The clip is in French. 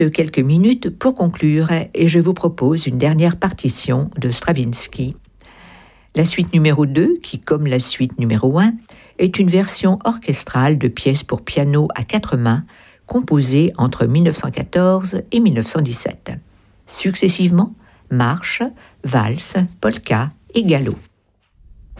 quelques minutes pour conclure et je vous propose une dernière partition de Stravinsky. La suite numéro 2, qui comme la suite numéro 1, est une version orchestrale de pièces pour piano à 4 mains composée entre 1914 et 1917. Successivement, marche, valse, polka et galop.